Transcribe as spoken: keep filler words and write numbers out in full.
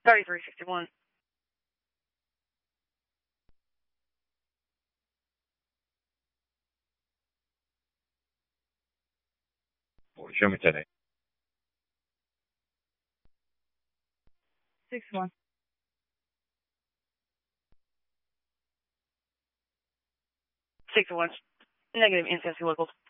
thirty-three sixty-one. Show me today. six one. six one. Negative, incest locals.